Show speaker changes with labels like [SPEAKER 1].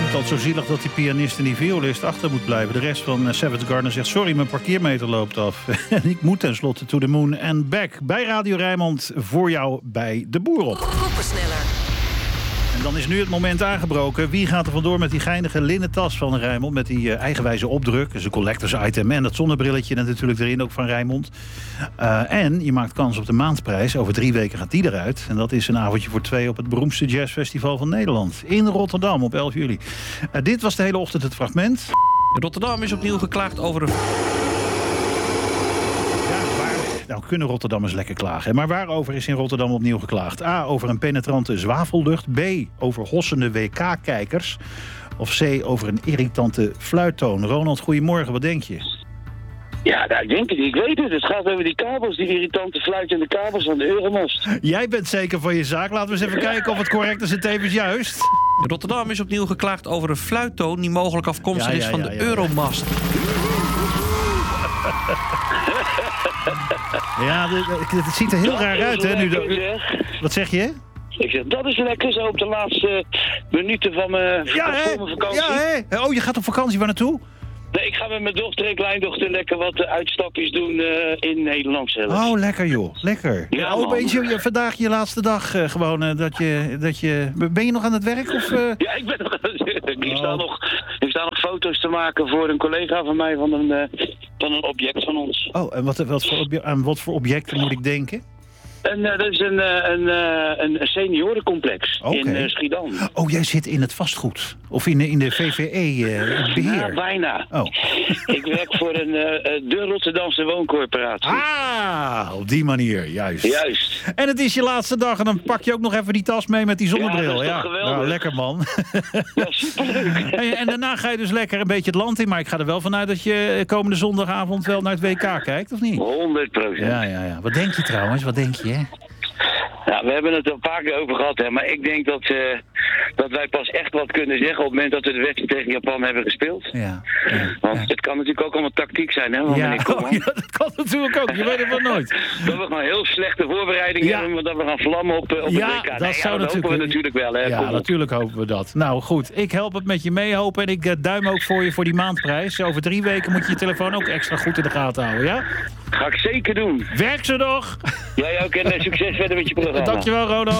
[SPEAKER 1] het al zo zielig dat die pianist en die violist achter moet blijven. De rest van Savage Garden zegt, sorry, mijn parkeermeter loopt af. En ik moet tenslotte to the moon and back. Bij Radio Rijnmond voor jou bij de Boer op.
[SPEAKER 2] Koppersneller.
[SPEAKER 1] En dan is nu het moment aangebroken. Wie gaat er vandoor met die geinige linnen tas van Rijnmond? Met die eigenwijze opdruk. Dus een collectors item. En dat zonnebrilletje natuurlijk erin, ook van Rijnmond. En je maakt kans op de maandprijs. Over 3 weken gaat die eruit. En dat is een avondje voor 2 op het beroemdste jazzfestival van Nederland. In Rotterdam op 11 juli. Dit was de hele ochtend het fragment.
[SPEAKER 3] Rotterdam is opnieuw geklaagd over een...
[SPEAKER 1] Nou, kunnen Rotterdammers lekker klagen. Maar waarover is in Rotterdam opnieuw geklaagd? A, over een penetrante zwavellucht. B, over hossende WK-kijkers. Of C, over een irritante fluittoon. Ronald, goedemorgen, wat denk je?
[SPEAKER 4] Ja, nou, ik denk het. Ik weet het. Het gaat over die kabels, die irritante fluitende kabels van de Euromast.
[SPEAKER 1] Jij bent zeker van je zaak. Laten we eens even kijken of het correct is en tevens juist.
[SPEAKER 3] Rotterdam is opnieuw geklaagd over een fluittoon die mogelijk afkomstig is van de Euromast.
[SPEAKER 1] Ja, het ziet er heel raar uit, hè? Nu wat zeg je?
[SPEAKER 4] Ik zeg, dat is lekker zo op de laatste minuten van mijn vakantie.
[SPEAKER 1] Ja, hè? Oh, je gaat op vakantie, waar naartoe?
[SPEAKER 4] Nee, ik ga met mijn dochter en kleindochter lekker wat uitstapjes doen in Nederland zelf.
[SPEAKER 1] Oh, lekker joh, lekker.
[SPEAKER 4] Ja,
[SPEAKER 1] oh, beetje vandaag je laatste dag gewoon, dat je... Ben je nog aan het werk? Of,
[SPEAKER 4] Ja, ik ben nog aan het werk. Ik sta nog foto's te maken voor een collega van mij van een object van ons.
[SPEAKER 1] Oh, en wat voor objecten moet ik denken?
[SPEAKER 4] Dat is een seniorencomplex in Schiedam.
[SPEAKER 1] Oh, jij zit in het vastgoed? Of in de VVE-beheer?
[SPEAKER 4] Ja, bijna.
[SPEAKER 1] Oh.
[SPEAKER 4] Ik werk voor de Rotterdamse wooncorporatie.
[SPEAKER 1] Ah, op die manier, juist.
[SPEAKER 4] Juist.
[SPEAKER 1] En het is je laatste dag en dan pak je ook nog even die tas mee met die zonnebril.
[SPEAKER 4] Ja, dat is toch geweldig.
[SPEAKER 1] Nou, lekker man.
[SPEAKER 4] Ja, superleuk.
[SPEAKER 1] En daarna ga je dus lekker een beetje het land in. Maar ik ga er wel vanuit dat je komende zondagavond wel naar het WK kijkt, of niet?
[SPEAKER 4] 100%.
[SPEAKER 1] Ja. Wat denk je trouwens? Wat denk je?
[SPEAKER 4] Ja, we hebben het er een paar keer over gehad, hè, maar ik denk dat wij pas echt wat kunnen zeggen op het moment dat we de wedstrijd tegen Japan hebben gespeeld.
[SPEAKER 1] Ja.
[SPEAKER 4] Want het kan natuurlijk ook allemaal tactiek zijn, hè?
[SPEAKER 1] Ja, dat kan natuurlijk ook. Je weet het wel nooit.
[SPEAKER 4] Dat we gewoon heel slechte voorbereidingen hebben, maar dat we gaan vlammen op het WK.
[SPEAKER 1] Dat hopen
[SPEAKER 4] we natuurlijk wel, hè?
[SPEAKER 1] Ja, natuurlijk hopen we dat. Nou goed, ik help het met je meehopen en ik duim ook voor je voor die maandprijs. Over 3 weken moet je je telefoon ook extra goed in de gaten houden, ja?
[SPEAKER 4] Ga ik zeker doen.
[SPEAKER 1] Werk ze nog!
[SPEAKER 4] Jij ook en succes verder met je programma.
[SPEAKER 1] Dankjewel, Ronald.